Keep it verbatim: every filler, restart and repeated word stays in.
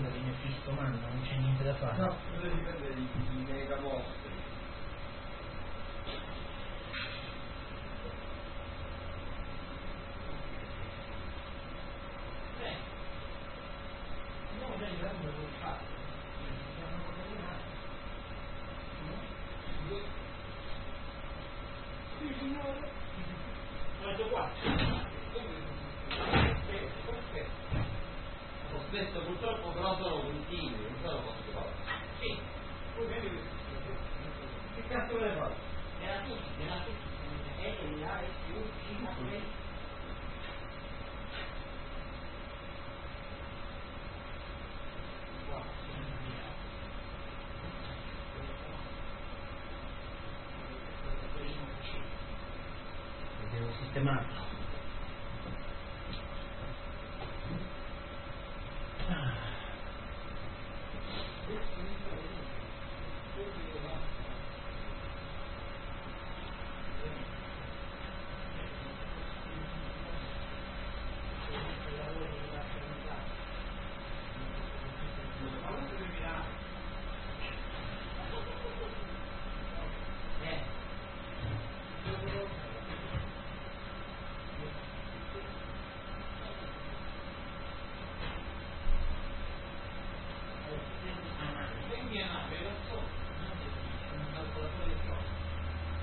viene fisso mano, non c'è niente da fare. No, deve prendere i megamostri. Beh, andiamo già in grado da dove fare. Siamo coordinati. Sì, signore. Guarda qua. Spesso purtroppo però sono continui, non sono cose cose. Sì. Che cazzo vuole fare? Era tutti, era tutti. E là, e più, fino a questo. Qua, devo sistemare.